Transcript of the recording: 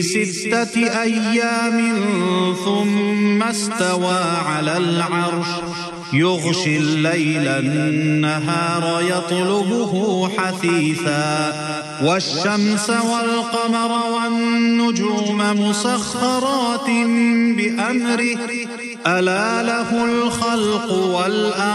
6 أيام ثم استوى على العرش يغشي الليل النهار يطلبه حثيثا والشمس والقمر والنجوم مسخرات بأمره ألا له الخلق والأمر